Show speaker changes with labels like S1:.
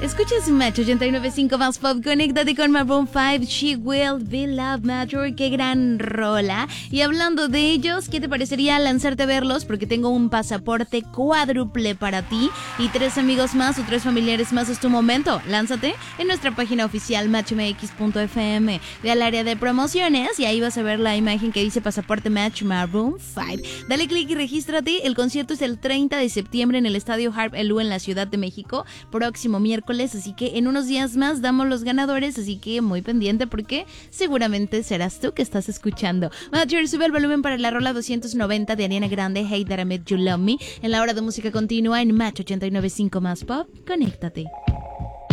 S1: Escuchas Match 89.5 más pop. Conéctate con Maroon 5, She Will Be Loved Matter. Qué gran rola. Y hablando de ellos, ¿qué te parecería lanzarte a verlos? Porque tengo un pasaporte cuádruple para ti y 3 amigos más o 3 familiares más. Es tu momento. Lánzate en nuestra página oficial matchmx.fm. Ve al área de promociones y ahí vas a ver la imagen que dice pasaporte Match Maroon 5. Dale click y regístrate. El concierto es el 30 de septiembre en el Estadio Harp Elú en la Ciudad de México. Próximo miércoles. Así que en unos días más damos los ganadores, así que muy pendiente porque seguramente serás tú que estás escuchando. Matcher, sube el volumen para la rola 290 de Ariana Grande, Hey That I Met You Love Me, en la hora de música continua en Match 89.5 más pop. Conéctate.